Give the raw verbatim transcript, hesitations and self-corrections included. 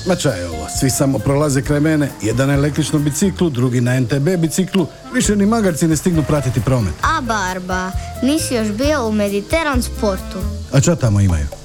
Ma čaj je ovo, svi samo prolaze kraj mene, jedan na električnom biciklu, drugi na en te be biciklu, više ni magarci ne stignu pratiti promet. A Barba, nisi još bio u Mediteran sportu? A čo tamo imaju?